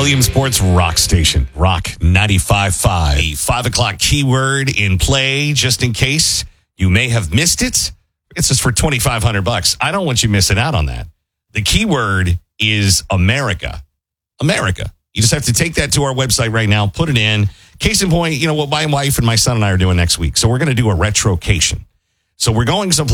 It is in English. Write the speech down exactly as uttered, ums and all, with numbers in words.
Williamsport's rock station, Rock ninety-five point five. The five o'clock keyword in play, just in case you may have missed it. It's just for twenty-five hundred bucks. I don't want you missing out on that. The keyword is America. America. You just have to take that to our website right now, put it in. Case in point, you know what my wife and my son and I are doing next week. So we're going to do a retrocation. So we're going someplace.